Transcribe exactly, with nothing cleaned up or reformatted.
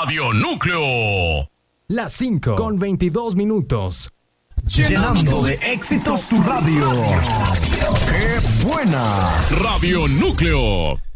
Radio Núcleo. Las cinco con veintidós minutos. Llenando de éxitos tu radio. ¡Qué buena! Radio Núcleo.